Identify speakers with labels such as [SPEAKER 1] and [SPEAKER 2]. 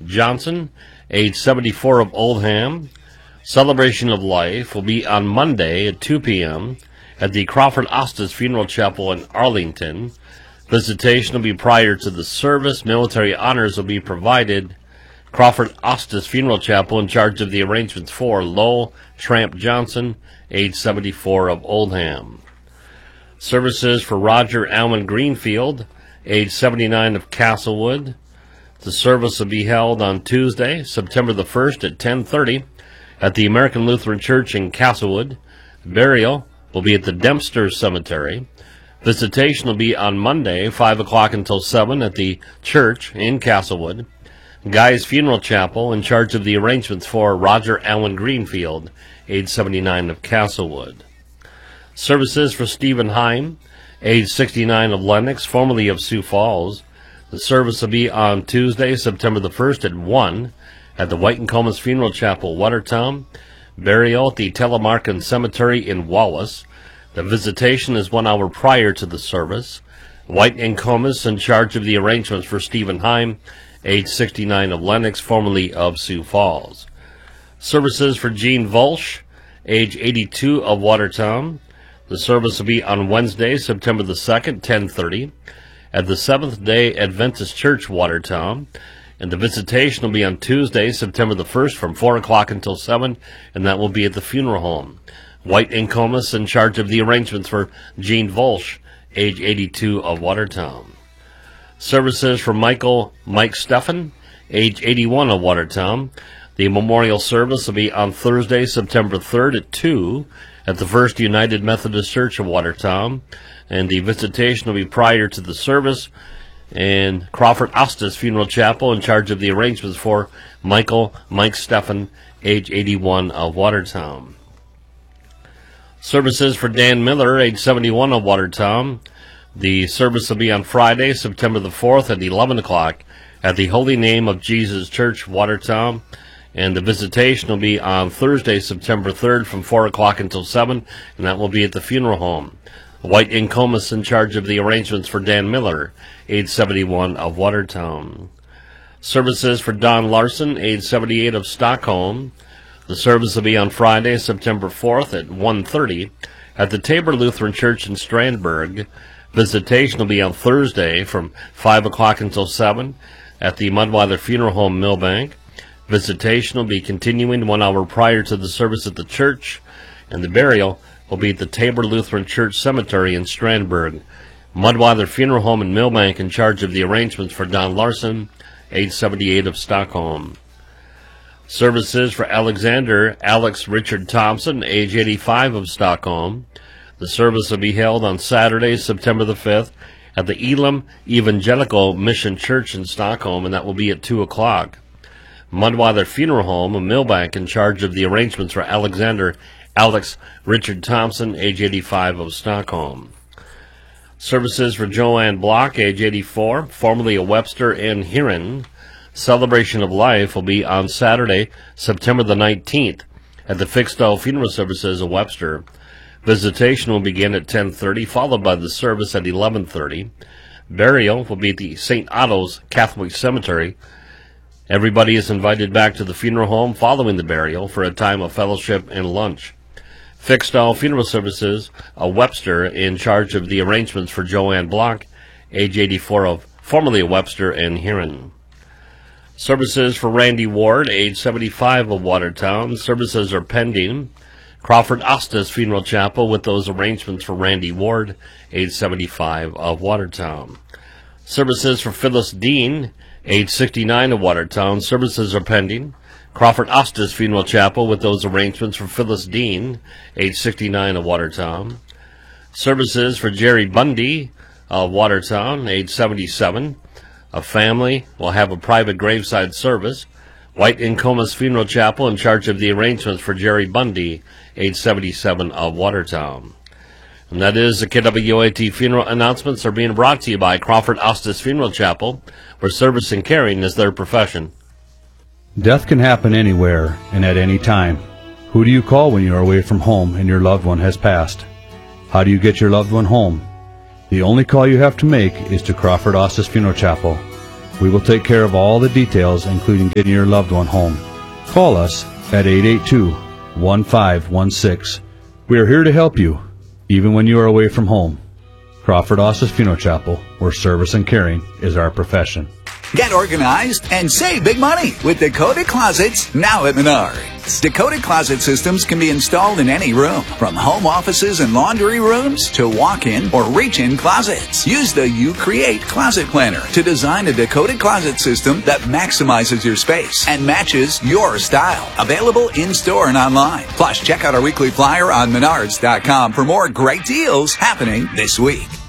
[SPEAKER 1] Johnson, age 74 of Oldham. Celebration of Life will be on Monday at 2 p.m. at the Crawford Ostis Funeral Chapel in Arlington. Visitation will be prior to the service. Military honors will be provided. Crawford Ostis Funeral Chapel in charge of the arrangements for Lowell Tramp Johnson, age 74 of Oldham. Services for Roger Allen Greenfield, age 79 of Castlewood. The service will be held on Tuesday, September the 1st at 10:30 at the American Lutheran Church in Castlewood. Burial will be at the Dempster Cemetery. Visitation will be on Monday, 5 o'clock until 7 at the church in Castlewood. Guy's Funeral Chapel in charge of the arrangements for Roger Allen Greenfield, age 79 of Castlewood. Services for Stephen Heim, age 69 of Lenox, formerly of Sioux Falls. The service will be on Tuesday, September the 1st at 1 at the White and Comas Funeral Chapel, Watertown. Burial at the Telemarkin Cemetery in Wallace. The visitation is 1 hour prior to the service. White and Comas in charge of the arrangements for Stephen Heim, age 69 of Lenox, formerly of Sioux Falls. Services for Gene Volsch, age 82 of Watertown. The service will be on Wednesday, September the 2nd, 10:30, at the Seventh-day Adventist Church, Watertown. And the visitation will be on Tuesday, September the 1st, from 4 o'clock until 7, and that will be at the funeral home. White and Comas in charge of the arrangements for Gene Volsch, age 82 of Watertown. Services for Mike Steffen, age 81 of Watertown. The memorial service will be on Thursday, September 3rd at 2 at the First United Methodist Church of Watertown, and the visitation will be prior to the service. And Crawford Ostis Funeral Chapel in charge of the arrangements for Mike Steffen, age 81 of Watertown. Services for Dan Miller, age 71 of Watertown. The service will be on Friday, September the 4th at 11 o'clock at the Holy Name of Jesus Church, Watertown. And the visitation will be on Thursday, September 3rd from 4 o'clock until 7, and that will be at the funeral home. White and Comas in charge of the arrangements for Dan Miller, age 71 of Watertown. Services for Don Larson, age 78 of Stockholm. The service will be on Friday, September 4th at 1:30 at the Tabor Lutheran Church in Strandberg. Visitation will be on Thursday from 5 o'clock until 7 at the Mudweiler Funeral Home, Millbank. Visitation will be continuing 1 hour prior to the service at the church, and the burial will be at the Tabor Lutheran Church Cemetery in Strandberg. Mudweiler Funeral Home in Millbank in charge of the arrangements for Don Larson, age 78 of Stockholm. Services for Alexander Alex Richard Thompson, age 85 of Stockholm. The service will be held on Saturday, September the 5th at the Elam Evangelical Mission Church in Stockholm, and that will be at 2 o'clock. Mudweiler Funeral Home in Millbank in charge of the arrangements for Alexander Alex Richard Thompson, age 85 of Stockholm. Services for Joanne Block, age 84, formerly of Webster and Huron. Celebration of Life will be on Saturday, September the 19th at the Fixedall Funeral Services of Webster. Visitation will begin at 10:30, followed by the service at 11:30. Burial will be at the St. Otto's Catholic Cemetery. Everybody is invited back to the funeral home following the burial for a time of fellowship and lunch. Fixedall Funeral Services of Webster in charge of the arrangements for Joanne Block, age 84 of formerly of Webster and Huron. Services for Randy Ward, age 75 of Watertown. Services are pending. Crawford Ostis Funeral Chapel with those arrangements for Randy Ward, age 75 of Watertown. Services for Phyllis Dean, age 69 of Watertown. Services are pending. Crawford Ostis Funeral Chapel with those arrangements for Phyllis Dean, age 69 of Watertown. Services for Jerry Bundy of Watertown, age 77. A family will have a private graveside service. White and Comas Funeral Chapel in charge of the arrangements for Jerry Bundy, age 77 of Watertown. And that is the KWAT funeral announcements are being brought to you by Crawford Ostis Funeral Chapel, where service and caring is their profession.
[SPEAKER 2] Death can happen anywhere and at any time. Who do you call when you are away from home and your loved one has passed? How do you get your loved one home? The only call you have to make is to Crawford Ostis Funeral Chapel. We will take care of all the details, including getting your loved one home. Call us at 882-1516. We are here to help you, even when you are away from home. Crawford Ossis Funeral Chapel, where service and caring is our profession.
[SPEAKER 3] Get organized and save big money with Dakota Closets, now at Menards. Dakota Closet systems can be installed in any room, from home offices and laundry rooms to walk-in or reach-in closets. Use the You Create Closet Planner to design a Dakota Closet system that maximizes your space and matches your style. Available in-store and online. Plus, check out our weekly flyer on Menards.com for more great deals happening this week.